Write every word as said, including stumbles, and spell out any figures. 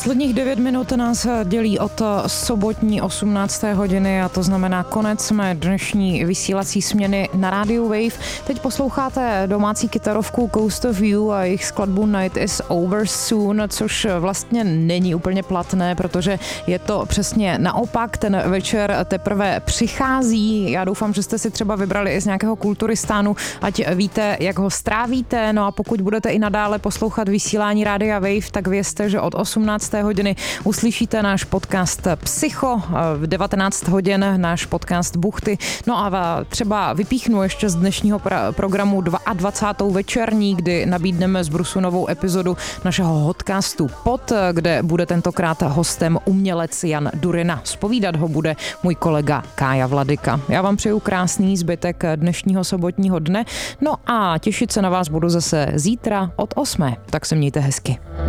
Posledních devět minut nás dělí od sobotní osmnácté hodiny a to znamená konec mé dnešní vysílací směny na rádiu Wave. Teď posloucháte domácí kytarovku Coast of You a jejich skladbu Night is Over Soon, což vlastně není úplně platné, protože je to přesně naopak, ten večer teprve přichází. Já doufám, že jste si třeba vybrali i z nějakého kulturistánu, ať víte, jak ho strávíte. No a pokud budete i nadále poslouchat vysílání rádia Wave, tak vězte, že od osmnácté hodiny uslyšíte náš podcast Psycho, v devatenáct hodin náš podcast Buchty. No a třeba vypíchnu ještě z dnešního pra- programu dvacátou druhou večerní, kdy nabídneme z Brusu novou epizodu našeho hodcastu Pod, kde bude tentokrát hostem umělec Jan Durina. Zpovídat ho bude můj kolega Kája Vladyka. Já vám přeju krásný zbytek dnešního sobotního dne, no a těšit se na vás budu zase zítra od osmé. Tak se mějte hezky.